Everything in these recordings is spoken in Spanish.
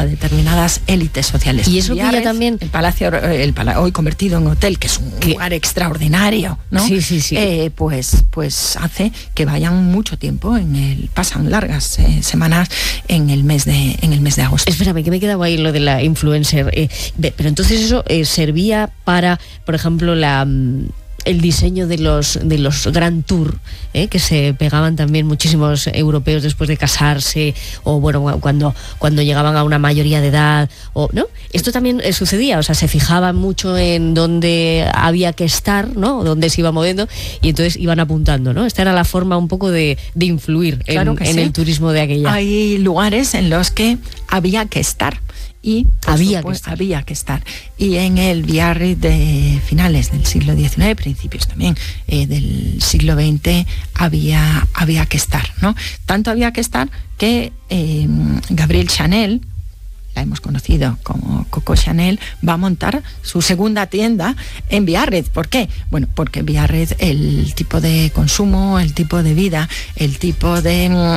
a determinadas élites sociales. Y eso pilla también el palacio hoy convertido en hotel, que es un lugar extraordinario, ¿no? Sí. Pues hace que vayan mucho tiempo pasan largas semanas en el mes de agosto. Espérame, que me he quedado ahí lo de la influencer. Pero entonces eso servía para, por ejemplo, el diseño de los Grand Tour, que se pegaban también muchísimos europeos después de casarse, o bueno, cuando llegaban a una mayoría de edad, ¿no? Esto también sucedía, o sea, se fijaban mucho en dónde había que estar, ¿no? Dónde se iba moviendo, y entonces iban apuntando, ¿no? Esta era la forma un poco de influir en el turismo de aquella. Hay lugares en los que había que estar. Y había que estar. Y en el Biarritz de finales del siglo XIX, principios también del siglo XX, había que estar, ¿no? Tanto había que estar que Gabrielle Chanel, la hemos conocido como Coco Chanel, va a montar su segunda tienda en Biarritz. ¿Por qué? Bueno, porque en Biarritz el tipo de consumo, el tipo de vida, el tipo de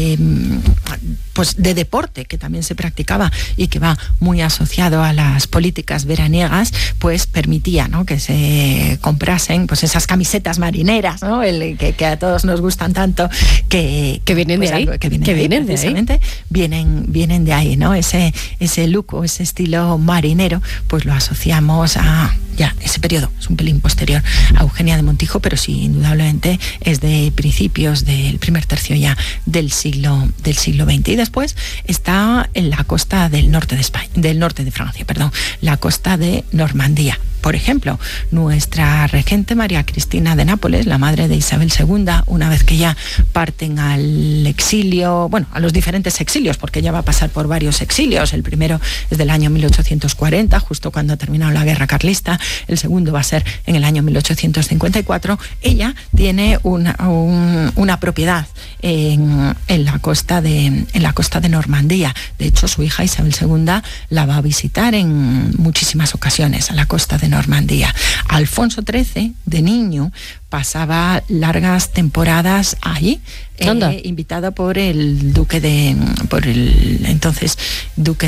de deporte que también se practicaba y que va muy asociado a las políticas veraniegas, pues permitía, ¿no?, que se comprasen pues esas camisetas marineras, ¿no?, que a todos nos gustan tanto, que vienen de ahí, precisamente vienen de ahí, ¿no? Ese look o ese estilo marinero, pues lo asociamos a ese periodo. Es un pelín posterior a Eugenia de Montijo, pero sí, indudablemente es de principios del primer tercio ya del siglo XX. Y después está en la costa del norte de Francia, la costa de Normandía. Por ejemplo, nuestra regente María Cristina de Nápoles, la madre de Isabel II, una vez que ya parten al exilio, a los diferentes exilios, porque ella va a pasar por varios exilios. El primero es del año 1840, justo cuando ha terminado la guerra carlista. El segundo va a ser en el año 1854. Ella tiene una propiedad en la costa de Normandía. De hecho, su hija Isabel II la va a visitar en muchísimas ocasiones a la costa de Normandía. Alfonso XIII, de niño, pasaba largas temporadas allí, invitado por el entonces duque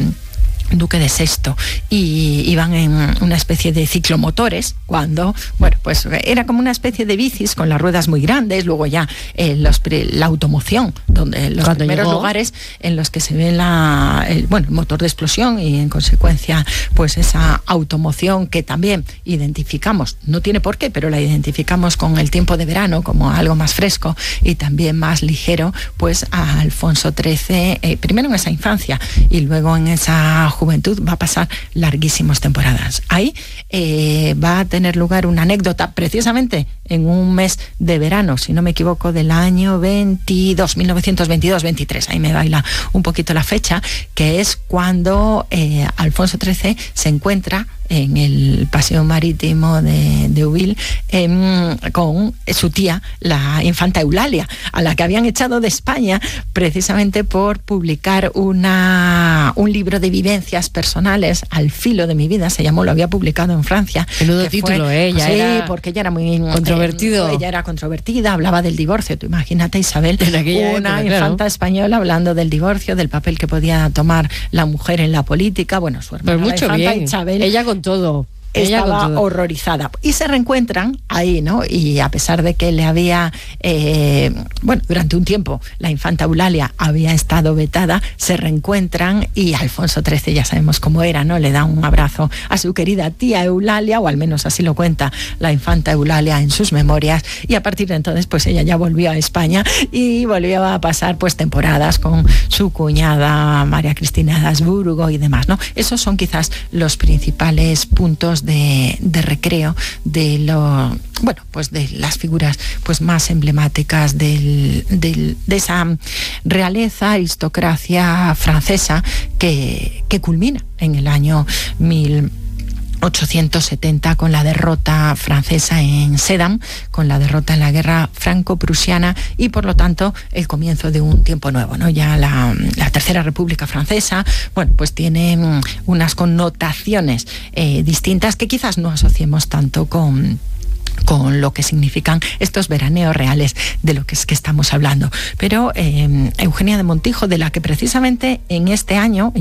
de Sexto, y iban en una especie de ciclomotores cuando, pues era como una especie de bicis con las ruedas muy grandes. Luego ya la automoción, donde los primeros lugares en los que se ve el motor de explosión y en consecuencia pues esa automoción que también identificamos, no tiene por qué, pero la identificamos con el tiempo de verano como algo más fresco y también más ligero, pues a Alfonso XIII, primero en esa infancia y luego en esa juventud, va a pasar larguísimas temporadas. Ahí va a tener lugar una anécdota precisamente en un mes de verano, si no me equivoco, del año 1922-23, ahí me baila un poquito la fecha, que es cuando Alfonso XIII se encuentra en el paseo marítimo de Deauville con su tía, la infanta Eulalia, a la que habían echado de España precisamente por publicar un libro de vivencias personales. Al filo de mi vida se llamó, lo había publicado en Francia. Menudo título, porque ella era muy controvertido. Ella era controvertida, hablaba del divorcio. Tú imagínate, Isabel, una infanta española hablando del divorcio, del papel que podía tomar la mujer en la política. Su hermana, pues mucho la infanta bien. Isabel, ella con todo. Estaba horrorizada. Y se reencuentran ahí, ¿no? Y a pesar de que le había, durante un tiempo la infanta Eulalia había estado vetada, se reencuentran y Alfonso XIII, ya sabemos cómo era, ¿no? Le da un abrazo a su querida tía Eulalia, o al menos así lo cuenta la infanta Eulalia en sus memorias, y a partir de entonces pues ella ya volvió a España y volvió a pasar pues temporadas con su cuñada María Cristina de Habsburgo y demás, ¿no? Esos son quizás los principales puntos de recreo de las figuras pues más emblemáticas de esa realeza, aristocracia francesa que culmina en el año 1870 con la derrota francesa en Sedan, con la derrota en la guerra franco-prusiana y por lo tanto el comienzo de un tiempo nuevo, ¿no? Ya la Tercera República Francesa, pues tiene unas connotaciones distintas que quizás no asociemos tanto con lo que significan estos veraneos reales de lo que estamos hablando. Pero Eugenia de Montijo, de la que precisamente en este año,